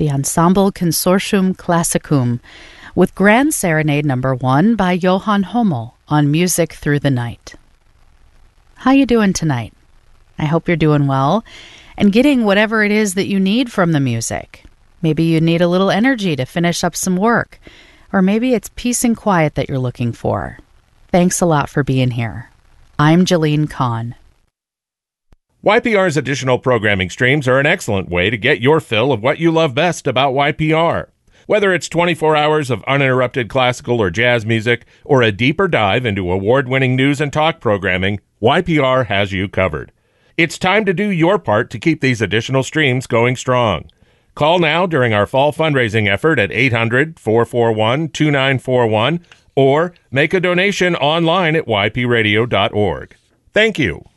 the Ensemble Consortium Classicum, with Grand Serenade No. 1 by Johann Hummel on Music Through the Night. How you doing tonight? I hope you're doing well and getting whatever it is that you need from the music. Maybe you need a little energy to finish up some work, or maybe it's peace and quiet that you're looking for. Thanks a lot for being here. I'm Jalene Kahn. YPR's additional programming streams are an excellent way to get your fill of what you love best about YPR. Whether it's 24 hours of uninterrupted classical or jazz music, or a deeper dive into award-winning news and talk programming, YPR has you covered. It's time to do your part to keep these additional streams going strong. Call now during our fall fundraising effort at 800-441-2941 or make a donation online at ypradio.org. Thank you.